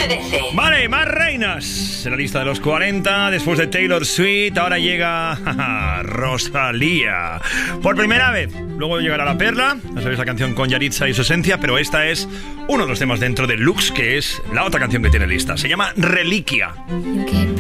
ACDC. Vale, más reinas en la lista de los 40. Después de Taylor Swift, ahora llega Rosalía. Por primera vez. Luego llegará La Perla. Ya sabéis, la canción con Yaritza y su esencia. Pero esta es uno de los temas dentro de Lux, que es la otra canción que tiene lista. Se llama Reliquia.